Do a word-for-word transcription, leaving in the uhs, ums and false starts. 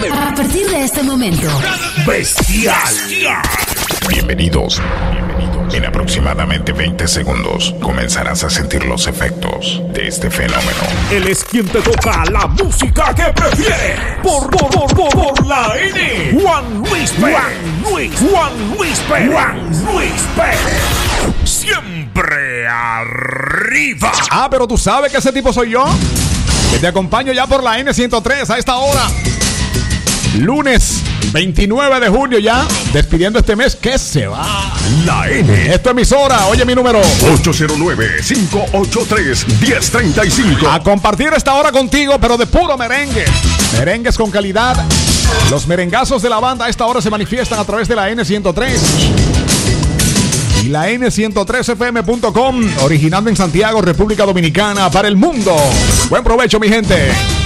A partir de este momento, Bestial. Bienvenidos. Bienvenidos. En aproximadamente veinte segundos comenzarás a sentir los efectos de este fenómeno. Él es quien te toca la música que prefiere. Por, por, por, por, por la N. Juan Luis Pérez. Juan Luis. Juan Luis Pérez. Juan Luis Pérez. Siempre arriba. Ah, pero tú sabes que ese tipo soy yo. Que te acompaño ya por la N ciento tres a esta hora. Lunes veintinueve de junio ya, despidiendo este mes que se va. La N. Es tu emisora, oye mi número ocho cero nueve, cinco ocho tres, uno cero tres cinco. A compartir esta hora contigo, pero de puro merengue. Merengues con calidad. Los merengazos de la banda a esta hora se manifiestan a través de la N ciento tres y la N ciento tres F M punto com, originando en Santiago, República Dominicana, para el mundo. Buen provecho, mi gente.